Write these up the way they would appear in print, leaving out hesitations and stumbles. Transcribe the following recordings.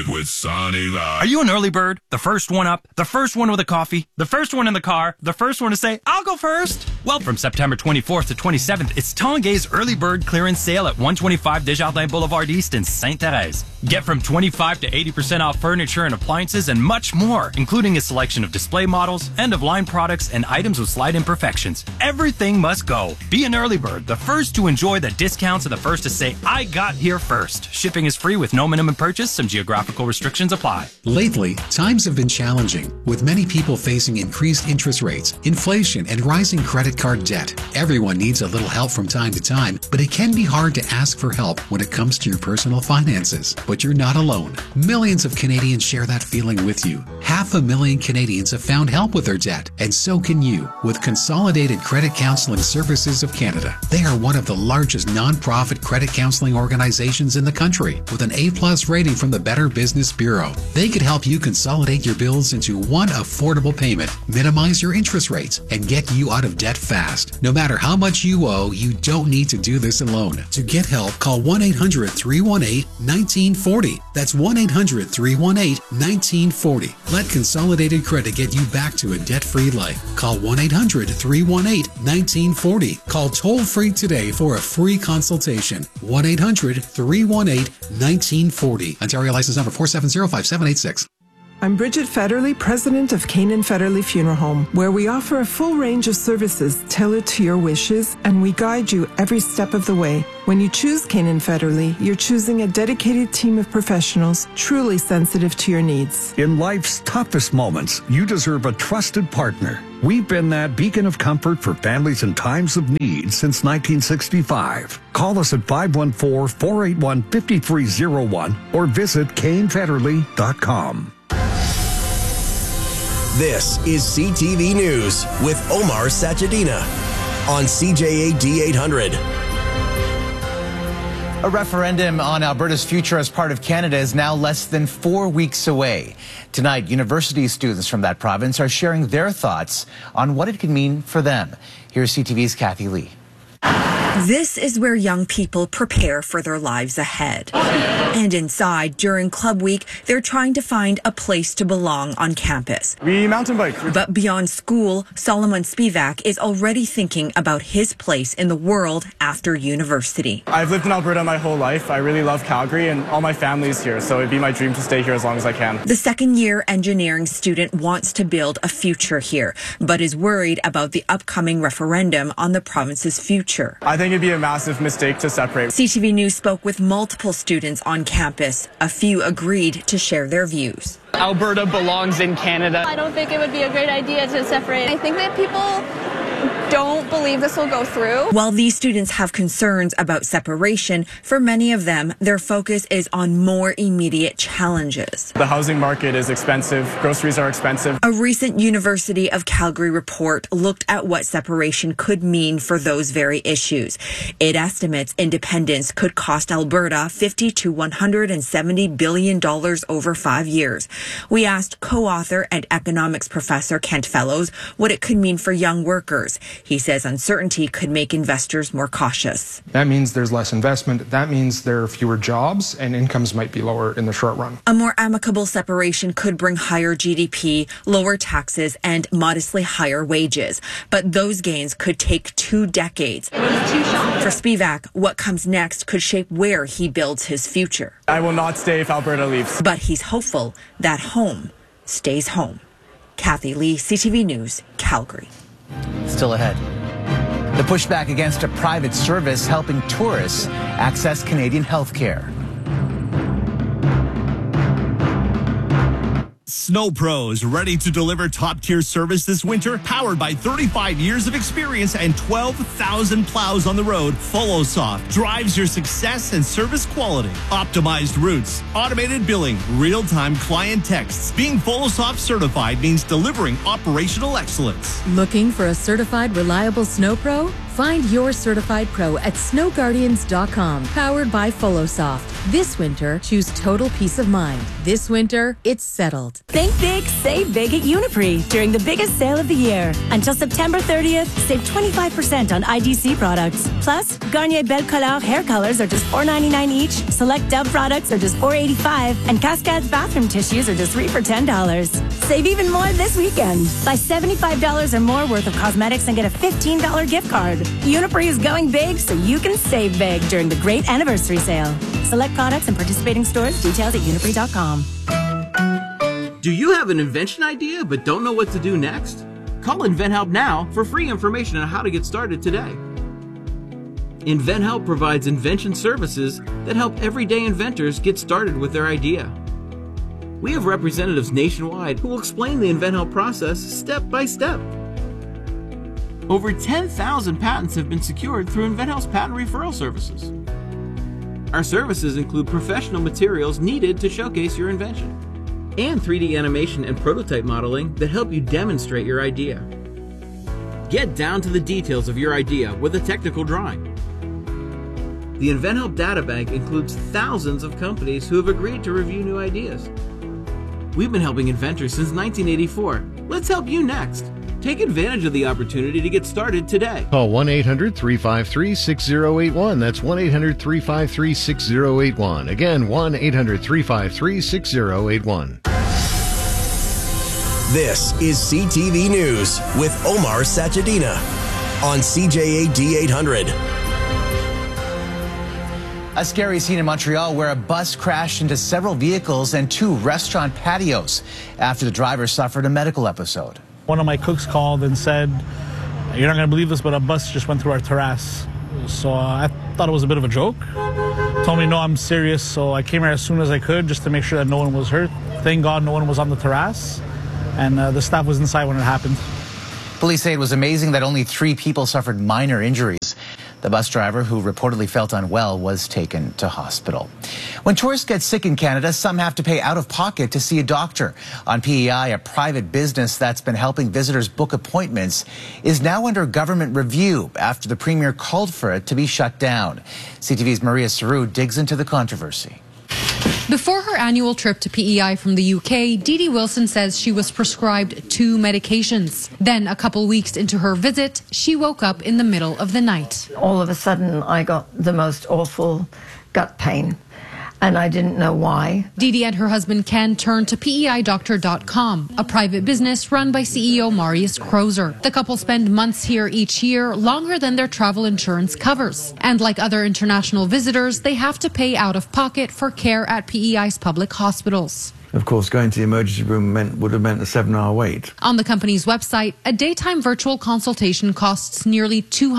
with Sonny Live. Are you an early bird? The first one up, the first one with a coffee, the first one in the car, the first one to say, I'll go first? Well, from September 24th to 27th, it's Tongay's early bird clearance sale at 125 Desjardins Boulevard East in Sainte-Thérèse. Get from 25 to 80% off furniture and appliances and much more, including a selection of display models, end-of-line products, and items with slight imperfections. Everything must go. Be an early bird, the first to enjoy the discounts and the first to say, I got here first. Shipping is free with no minimum purchase. Some geographical restrictions apply. Lately, times have been challenging, with many people facing increased interest rates, inflation, and rising credit card debt. Everyone needs a little help from time to time, but it can be hard to ask for help when it comes to your personal finances. But you're not alone. Millions of Canadians share that feeling with you. 500,000 Canadians have found help with their debt, and so can you with Consolidated Credit Counseling Services of Canada. They are one of the largest non-profit credit counseling organizations in the country, with an A+ rating from the Better Business Bureau. They could help you consolidate your bills into one affordable payment, minimize your interest rates, and get you out of debt fast. No matter how much you owe, you don't need to do this alone. To get help, call 1-800-318-1940. That's 1-800-318-1940. Let Consolidated Credit get you back to a debt-free life. Call 1-800-318-1940. Call toll-free today for a free consultation. 1-800-318-1940. Ontario license number 4705786. I'm Bridget Federley, president of Canaan Federley Funeral Home, where we offer a full range of services tailored to your wishes, and we guide you every step of the way. When you choose Canaan Federley, you're choosing a dedicated team of professionals truly sensitive to your needs. In life's toughest moments, you deserve a trusted partner. We've been that beacon of comfort for families in times of need since 1965. Call us at 514-481-5301 or visit canefederley.com. This is CTV News with Omar Sachedina on CJAD 800. A referendum on Alberta's future as part of Canada is now less than 4 weeks away. Tonight, university students from that province are sharing their thoughts on what it could mean for them. Here's CTV's Kathy Lee. This is where young people prepare for their lives ahead. And inside, during Club Week, they're trying to find a place to belong on campus. We mountain bike. But beyond school, Solomon Spivak is already thinking about his place in the world after university. I've lived in Alberta my whole life. I really love Calgary and all my family's here, so it'd be my dream to stay here as long as I can. The second-year engineering student wants to build a future here, but is worried about the upcoming referendum on the province's future. I think it'd be a massive mistake to separate. CTV News spoke with multiple students on campus. A few agreed to share their views. Alberta belongs in Canada. I don't think it would be a great idea to separate. I think that people don't believe this will go through. While these students have concerns about separation, for many of them, their focus is on more immediate challenges. The housing market is expensive. Groceries are expensive. A recent University of Calgary report looked at what separation could mean for those very issues. It estimates independence could cost Alberta $50 to $170 billion over 5 years. We asked co-author and economics professor Kent Fellows what it could mean for young workers. He says uncertainty could make investors more cautious. That means there's less investment. That means there are fewer jobs and incomes might be lower in the short run. A more amicable separation could bring higher GDP, lower taxes, and modestly higher wages. But those gains could take 2 decades. For Spivak, what comes next could shape where he builds his future. I will not stay if Alberta leaves. But he's hopeful that home stays home. Kathy Lee, CTV News, Calgary. Still ahead. The pushback against a private service helping tourists access Canadian health care. Snow Pros, ready to deliver top-tier service this winter? Powered by 35 years of experience and 12,000 plows on the road, FoloSoft drives your success and service quality. Optimized routes, automated billing, real-time client texts. Being FoloSoft certified means delivering operational excellence. Looking for a certified, reliable Snow Pro? Find your certified pro at snowguardians.com, powered by Follosoft. This winter, choose total peace of mind. This winter, it's settled. Think big, save big at Uniprix during the biggest sale of the year. Until September 30th, save 25% on IDC products. Plus, Garnier Belle Color hair colors are just $4.99 each. Select Dove products are just $4.85. And Cascades bathroom tissues are just $3 for $10. Save even more this weekend. Buy $75 or more worth of cosmetics and get a $15 gift card. Uniprix is going big so you can save big during the great anniversary sale. Select products and participating stores. Details at uniprix.com. Do you have an invention idea but don't know what to do next? Call InventHelp now for free information on how to get started today. InventHelp provides invention services that help everyday inventors get started with their idea. We have representatives nationwide who will explain the InventHelp process step by step. Over 10,000 patents have been secured through InventHelp's patent referral services. Our services include professional materials needed to showcase your invention, and 3D animation and prototype modeling that help you demonstrate your idea. Get down to the details of your idea with a technical drawing. The InventHelp Databank includes thousands of companies who have agreed to review new ideas. We've been helping inventors since 1984. Let's help you next. Take advantage of the opportunity to get started today. Call 1-800-353-6081. That's 1-800-353-6081. Again, 1-800-353-6081. This is CTV News with Omar Sachedina on CJAD 800. A scary scene in Montreal where a bus crashed into several vehicles and 2 restaurant patios after the driver suffered a medical episode. One of my cooks called and said, "You're not going to believe this, but a bus just went through our terrace." So I thought it was a bit of a joke. Told me, no, I'm serious. So I came here as soon as I could just to make sure that no one was hurt. Thank God no one was on the terrace, and the staff was inside when it happened. Police say it was amazing that only 3 people suffered minor injuries. The bus driver, who reportedly felt unwell, was taken to hospital. When tourists get sick in Canada, some have to pay out of pocket to see a doctor. On PEI, a private business that's been helping visitors book appointments is now under government review after the Premier called for it to be shut down. CTV's Maria Saru digs into the controversy. Before her annual trip to PEI from the UK, Dee Wilson says she was prescribed 2 medications. Then, a couple weeks into her visit, she woke up in the middle of the night. All of a sudden, I got the most awful gut pain, and I didn't know why. Dee and her husband Ken turned to PEIDoctor.com, a private business run by CEO Marius Crozer. The couple spend months here each year, longer than their travel insurance covers. And like other international visitors, they have to pay out of pocket for care at PEI's public hospitals. Of course, going to the emergency room would have meant a 7-hour wait. On the company's website, a daytime virtual consultation costs nearly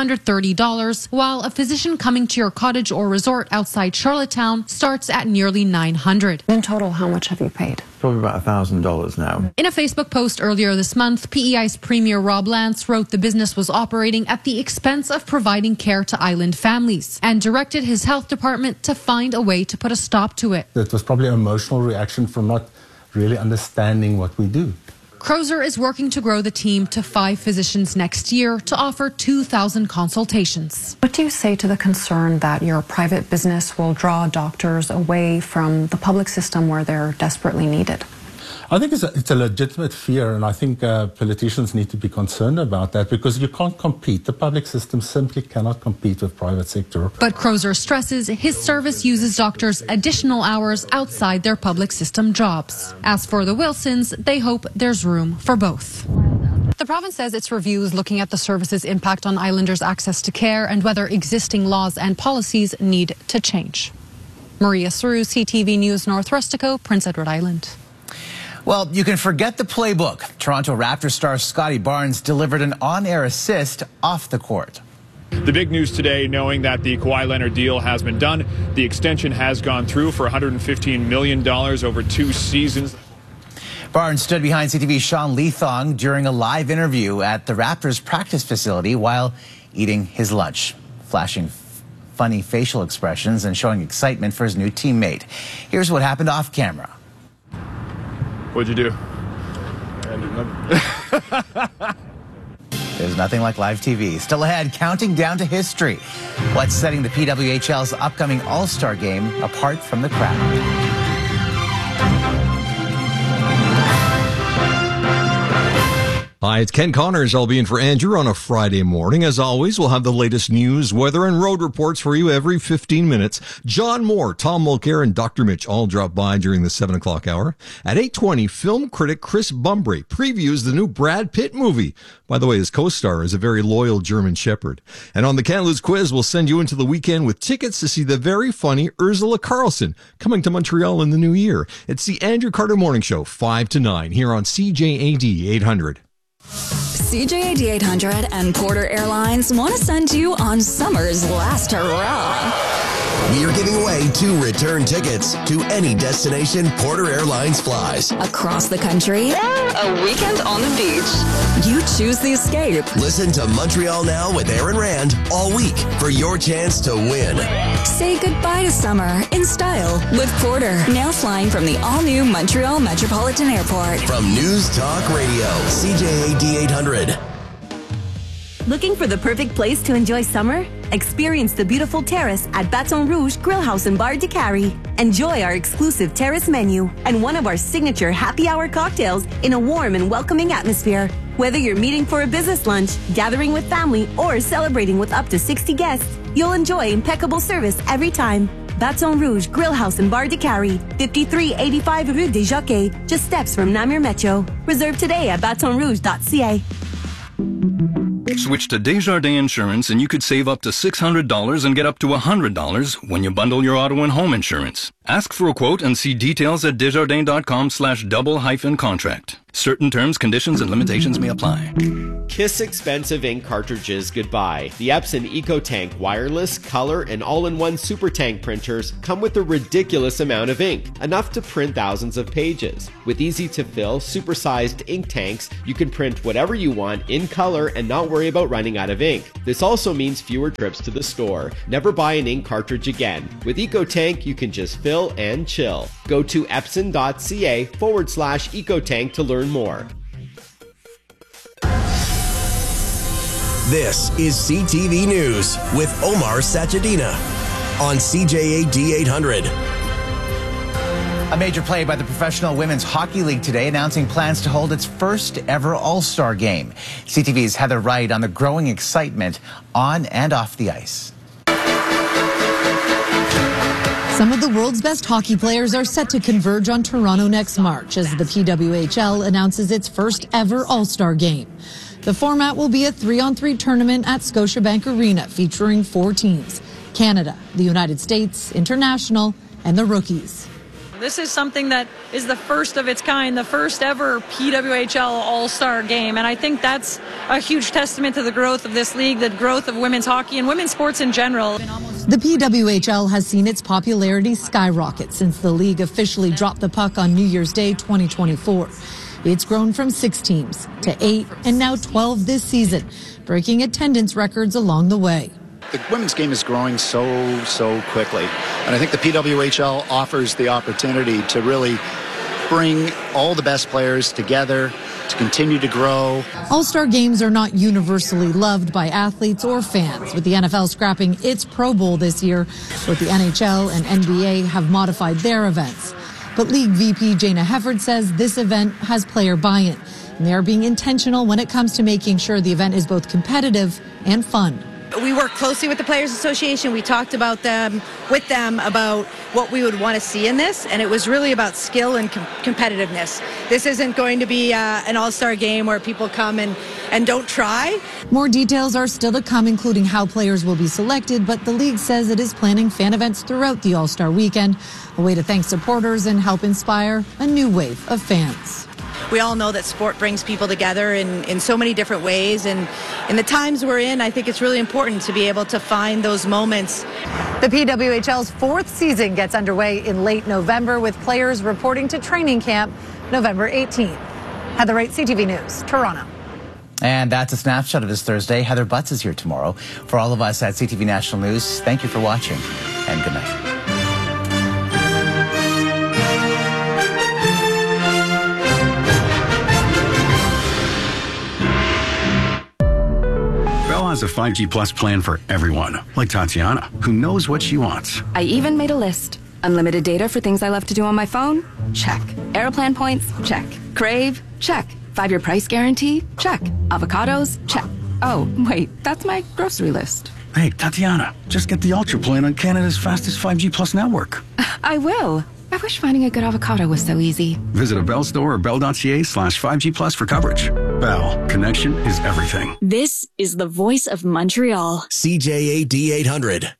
$230, while a physician coming to your cottage or resort outside Charlottetown starts at nearly $900. In total, how much have you paid? Probably about $1,000 now. In a Facebook post earlier this month, PEI's Premier Rob Lance wrote the business was operating at the expense of providing care to island families and directed his health department to find a way to put a stop to it. It was probably an emotional reaction from not really understanding what we do. Crozer is working to grow the team to 5 physicians next year to offer 2,000 consultations. What do you say to the concern that your private business will draw doctors away from the public system where they're desperately needed? I think it's a legitimate fear, and I think politicians need to be concerned about that because you can't compete. The public system simply cannot compete with private sector. But Crozer stresses his service uses doctors additional hours outside their public system jobs. As for the Wilsons, they hope there's room for both. The province says its review is looking at the service's impact on islanders' access to care and whether existing laws and policies need to change. Maria Saru, CTV News, North Rustico, Prince Edward Island. Well, you can forget the playbook. Toronto Raptors star Scotty Barnes delivered an on-air assist off the court. The big news today, knowing that the Kawhi Leonard deal has been done. The extension has gone through for $115 million over 2 seasons. Barnes stood behind CTV's Sean Leathong during a live interview at the Raptors practice facility while eating his lunch, flashing funny facial expressions and showing excitement for his new teammate. Here's what happened off camera. What'd you do? There's nothing like live TV. Still ahead, counting down to history. What's setting the PWHL's upcoming All-Star Game apart from the crowd? Hi, it's Ken Connors. I'll be in for Andrew on a Friday morning. As always, we'll have the latest news, weather, and road reports for you every 15 minutes. John Moore, Tom Mulcair, and Dr. Mitch all drop by during the 7 o'clock hour. At 8:20, film critic Chris Bumbray previews the new Brad Pitt movie. By the way, his co-star is a very loyal German Shepherd. And on the Can't Lose quiz, we'll send you into the weekend with tickets to see the very funny Ursula Carlson coming to Montreal in the new year. It's the Andrew Carter Morning Show, 5 to 9, here on CJAD 800. CJAD 800 and Porter Airlines want to send you on summer's last hurrah. We are giving away 2 return tickets to any destination Porter Airlines flies. Across the country, a weekend on the beach. You choose the escape. Listen to Montreal Now with Aaron Rand all week for your chance to win. Say goodbye to summer in style with Porter. Now flying from the all-new Montreal Metropolitan Airport. From News Talk Radio, CJAD 800. Looking for the perfect place to enjoy summer? Experience the beautiful terrace at Baton Rouge Grill House and Bar de Cary. Enjoy our exclusive terrace menu and one of our signature happy hour cocktails in a warm and welcoming atmosphere. Whether you're meeting for a business lunch, gathering with family, or celebrating with up to 60 guests, you'll enjoy impeccable service every time. Baton Rouge Grill House and Bar de Cary, 5385 Rue des Jockeys, just steps from Namur Metro. Reserve today at batonrouge.ca. Switch to Desjardins Insurance and you could save up to $600 and get up to $100 when you bundle your auto and home insurance. Ask for a quote and see details at desjardins.com/double-contract. Certain terms, conditions, and limitations may apply. Kiss expensive ink cartridges goodbye. The Epson EcoTank wireless, color, and all-in-one super tank printers come with a ridiculous amount of ink, enough to print thousands of pages. With easy-to-fill, super-sized ink tanks, you can print whatever you want in color and not worry about running out of ink. This also means fewer trips to the store. Never buy an ink cartridge again. With EcoTank, you can just fill and chill. Go to epson.ca/EcoTank to learn more. This is CTV News with Omar Sachedina on CJAD 800. A major play by the Professional Women's Hockey League today announcing plans to hold its first ever All-Star Game. CTV's Heather Wright on the growing excitement on and off the ice. Some of the world's best hockey players are set to converge on Toronto next March as the PWHL announces its first ever All-Star Game. The format will be a 3-on-3 tournament at Scotiabank Arena featuring 4 teams: Canada, the United States, International, and the Rookies. This is something that is the first of its kind, the first ever PWHL All-Star Game. And I think that's a huge testament to the growth of this league, the growth of women's hockey and women's sports in general. The PWHL has seen its popularity skyrocket since the league officially dropped the puck on New Year's Day 2024. It's grown from 6 teams to 8 and now 12 this season, breaking attendance records along the way. The women's game is growing so quickly. And I think the PWHL offers the opportunity to really bring all the best players together to continue to grow. All-Star games are not universally loved by athletes or fans, with the NFL scrapping its Pro Bowl this year. Both the NHL and NBA have modified their events. But League VP Jana Hefford says this event has player buy-in, and they are being intentional when it comes to making sure the event is both competitive and fun. We work closely with the Players Association. We talked about with them about what we would want to see in this, and it was really about skill and competitiveness. This isn't going to be an all-star game where people come and don't try. More details are still to come, including how players will be selected, but the league says it is planning fan events throughout the All-Star weekend, a way to thank supporters and help inspire a new wave of fans. We all know that sport brings people together in so many different ways, and in the times we're in, I think it's really important to be able to find those moments. The PWHL's 4th season gets underway in late November, with players reporting to training camp November 18th. Heather Wright, CTV News, Toronto. And that's a snapshot of this Thursday. Heather Butts is here tomorrow. For all of us at CTV National News, thank you for watching, and good night. has a 5G Plus plan for everyone, like Tatiana, who knows what she wants. I even made a list. Unlimited data for things I love to do on my phone? Check. Aeroplan points? Check. Crave? Check. 5-year price guarantee? Check. Avocados? Check. Oh, wait, that's my grocery list. Hey, Tatiana, just get the Ultra plan on Canada's fastest 5G Plus network. I will. I wish finding a good avocado was so easy. Visit a Bell store or bell.ca/5G Plus for coverage. Bell, connection is everything. This is the voice of Montreal. CJAD 800.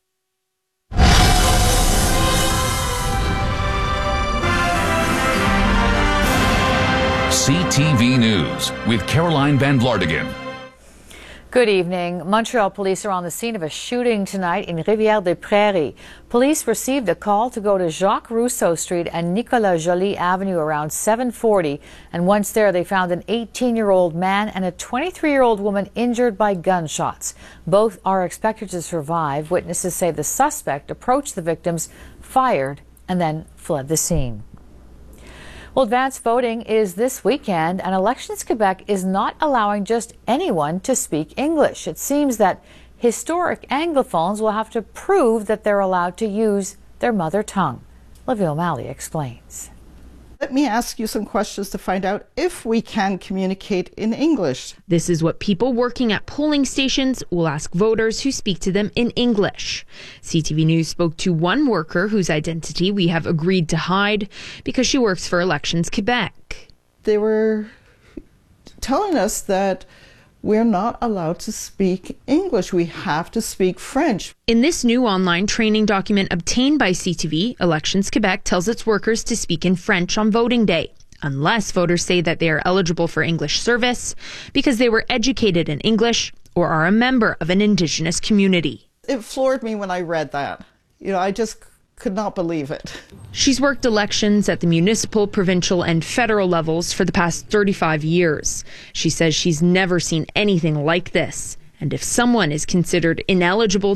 CTV News with Caroline Van Vlartigen. Good evening. Montreal police are on the scene of a shooting tonight in Rivière-des-Prairies. Police received a call to go to Jacques Rousseau Street and Nicolas Joly Avenue around 7:40. And once there, they found an 18-year-old man and a 23-year-old woman injured by gunshots. Both are expected to survive. Witnesses say the suspect approached the victims, fired, and then fled the scene. Well, advanced voting is this weekend, and Elections Quebec is not allowing just anyone to speak English. It seems that historic Anglophones will have to prove that they're allowed to use their mother tongue. Livia O'Malley explains. Let me ask you some questions to find out if we can communicate in English. This is what people working at polling stations will ask voters who speak to them in English. CTV News spoke to one worker whose identity we have agreed to hide because she works for Elections Quebec. They were telling us that we're not allowed to speak English. We have to speak French. In this new online training document obtained by CTV, Elections Quebec tells its workers to speak in French on voting day, unless voters say that they are eligible for English service because they were educated in English or are a member of an Indigenous community. It floored me when I read that. I just could not believe it. She's worked elections at the municipal, provincial, and federal levels for the past 35 years. She says she's never seen anything like this. And if someone is considered ineligible